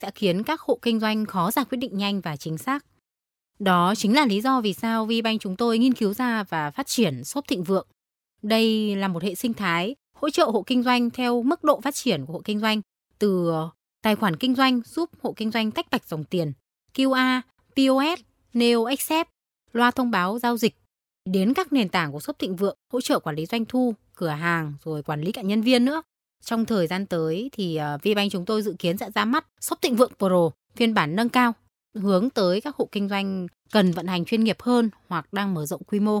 sẽ khiến các hộ kinh doanh khó ra quyết định nhanh và chính xác. Đó chính là lý do vì sao VBank chúng tôi nghiên cứu ra và phát triển shop Thịnh Vượng. Đây là một hệ sinh thái hỗ trợ hộ kinh doanh theo mức độ phát triển của hộ kinh doanh, từ tài khoản kinh doanh giúp hộ kinh doanh tách bạch dòng tiền, QR, POS, Neo Accept, loa thông báo giao dịch, đến các nền tảng của shop Thịnh Vượng hỗ trợ quản lý doanh thu, cửa hàng, rồi quản lý cả nhân viên nữa. Trong thời gian tới thì VBank chúng tôi dự kiến sẽ ra mắt shop Thịnh Vượng Pro phiên bản nâng cao, hướng tới các hộ kinh doanh cần vận hành chuyên nghiệp hơn hoặc đang mở rộng quy mô.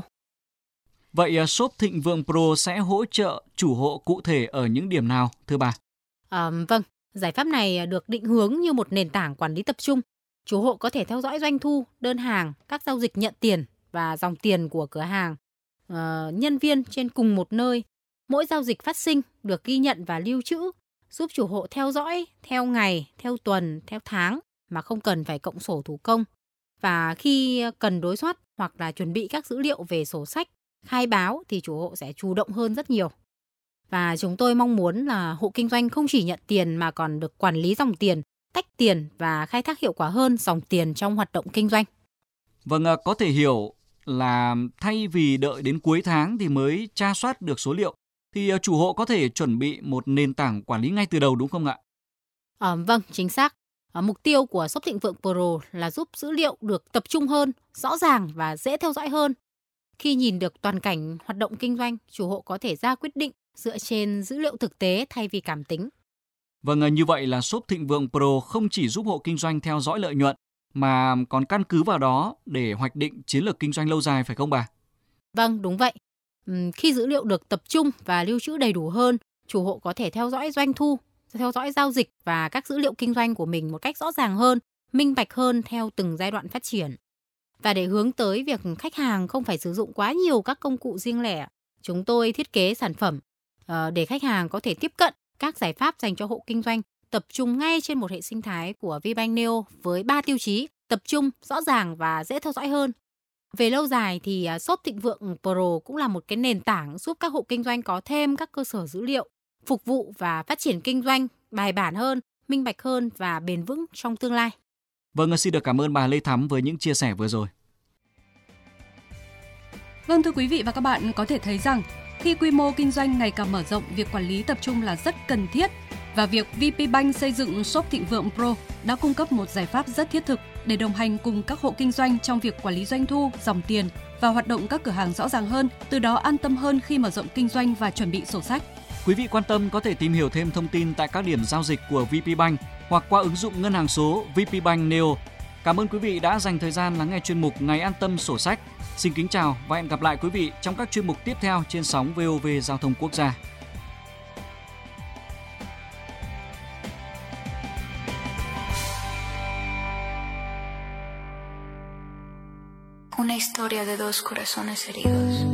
Vậy shop Thịnh Vượng Pro sẽ hỗ trợ chủ hộ cụ thể ở những điểm nào, thưa bà? Vâng, giải pháp này được định hướng như một nền tảng quản lý tập trung. Chủ hộ có thể theo dõi doanh thu, đơn hàng, các giao dịch nhận tiền và dòng tiền của cửa hàng, nhân viên trên cùng một nơi. Mỗi giao dịch phát sinh được ghi nhận và lưu trữ, giúp chủ hộ theo dõi theo ngày, theo tuần, theo tháng mà không cần phải cộng sổ thủ công. Và khi cần đối soát hoặc là chuẩn bị các dữ liệu về sổ sách, khai báo thì chủ hộ sẽ chủ động hơn rất nhiều. Và chúng tôi mong muốn là hộ kinh doanh không chỉ nhận tiền mà còn được quản lý dòng tiền, tách tiền và khai thác hiệu quả hơn dòng tiền trong hoạt động kinh doanh. Vâng, có thể hiểu là thay vì đợi đến cuối tháng thì mới tra soát được số liệu, thì chủ hộ có thể chuẩn bị một nền tảng quản lý ngay từ đầu đúng không ạ? Vâng, chính xác. Mục tiêu của shop Thịnh Vượng Pro là giúp dữ liệu được tập trung hơn, rõ ràng và dễ theo dõi hơn. Khi nhìn được toàn cảnh hoạt động kinh doanh, chủ hộ có thể ra quyết định dựa trên dữ liệu thực tế thay vì cảm tính. Vâng, như vậy là shop Thịnh Vượng Pro không chỉ giúp hộ kinh doanh theo dõi lợi nhuận, mà còn căn cứ vào đó để hoạch định chiến lược kinh doanh lâu dài phải không bà? Vâng, đúng vậy. Khi dữ liệu được tập trung và lưu trữ đầy đủ hơn, chủ hộ có thể theo dõi doanh thu, theo dõi giao dịch và các dữ liệu kinh doanh của mình một cách rõ ràng hơn, minh bạch hơn theo từng giai đoạn phát triển. Và để hướng tới việc khách hàng không phải sử dụng quá nhiều các công cụ riêng lẻ, chúng tôi thiết kế sản phẩm để khách hàng có thể tiếp cận các giải pháp dành cho hộ kinh doanh, tập trung ngay trên một hệ sinh thái của VBank Neo với 3 tiêu chí: tập trung, rõ ràng và dễ theo dõi hơn. Về lâu dài thì shop Thịnh Vượng Pro cũng là một cái nền tảng giúp các hộ kinh doanh có thêm các cơ sở dữ liệu, phục vụ và phát triển kinh doanh bài bản hơn, minh bạch hơn và bền vững trong tương lai. Vâng, xin được cảm ơn bà Lê Thắm với những chia sẻ vừa rồi. Vâng, thưa quý vị và các bạn, có thể thấy rằng khi quy mô kinh doanh ngày càng mở rộng, việc quản lý tập trung là rất cần thiết và việc VPBank xây dựng shop Thịnh Vượng Pro đã cung cấp một giải pháp rất thiết thực để đồng hành cùng các hộ kinh doanh trong việc quản lý doanh thu, dòng tiền và hoạt động các cửa hàng rõ ràng hơn, từ đó an tâm hơn khi mở rộng kinh doanh và chuẩn bị sổ sách. Quý vị quan tâm có thể tìm hiểu thêm thông tin tại các điểm giao dịch của VPBank hoặc qua ứng dụng ngân hàng số VPBank Neo. Cảm ơn quý vị đã dành thời gian lắng nghe chuyên mục Ngày An Tâm Sổ Sách. Xin kính chào và hẹn gặp lại quý vị trong các chuyên mục tiếp theo trên sóng VOV Giao thông Quốc gia. Una historia de dos corazones heridos.